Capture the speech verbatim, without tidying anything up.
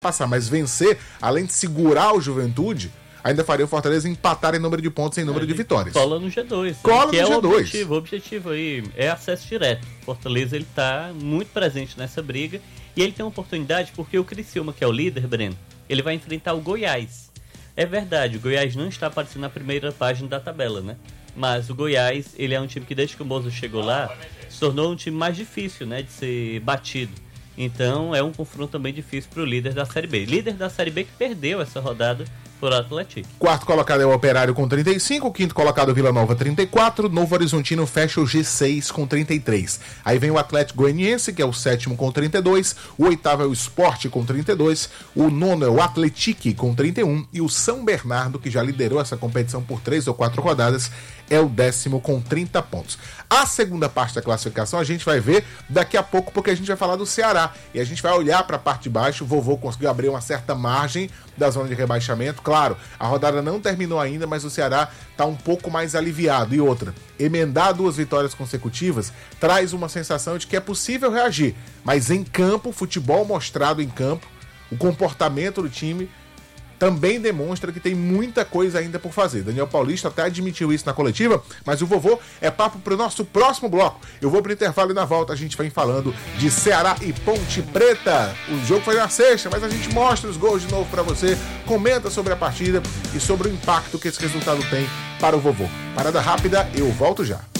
passar, mas vencer, além de segurar o Juventude, ainda faria o Fortaleza empatar em número de pontos em número de vitórias. Cola no G dois. Cola né? no que G dois. É o objetivo, o objetivo aí é acesso direto. Fortaleza ele tá muito presente nessa briga e ele tem uma oportunidade porque o Criciúma, que é o líder, Breno, ele vai enfrentar o Goiás. É verdade, o Goiás não está aparecendo na primeira página da tabela, né? Mas o Goiás, ele é um time que desde que o Mozo chegou lá, se tornou um time mais difícil, né, de ser batido. Então é um confronto também difícil para o líder da Série B. Líder da Série B que perdeu essa rodada por Atlético. Quarto colocado é o Operário com trinta e cinco, quinto colocado Vila Nova trinta e quatro, Novo Horizontino fecha o G seis com trinta e três. Aí vem o Atlético Goianiense, que é o sétimo com trinta e dois, o oitavo é o Sport com trinta e dois, o nono é o Atlético com trinta e um e o São Bernardo, que já liderou essa competição por três ou quatro rodadas, é o décimo com trinta pontos. A segunda parte da classificação a gente vai ver daqui a pouco, porque a gente vai falar do Ceará e a gente vai olhar para a parte de baixo. O Vovô conseguiu abrir uma certa margem da zona de rebaixamento. Claro, a rodada não terminou ainda, mas o Ceará está um pouco mais aliviado. E outra, emendar duas vitórias consecutivas traz uma sensação de que é possível reagir, mas em campo, futebol mostrado em campo, o comportamento do time também demonstra que tem muita coisa ainda por fazer. Daniel Paulista até admitiu isso na coletiva, mas o Vovô é papo para o nosso próximo bloco. Eu vou para o intervalo e na volta a gente vem falando de Ceará e Ponte Preta. O jogo foi na sexta, mas a gente mostra os gols de novo para você, comenta sobre a partida e sobre o impacto que esse resultado tem para o Vovô. Parada rápida, eu volto já.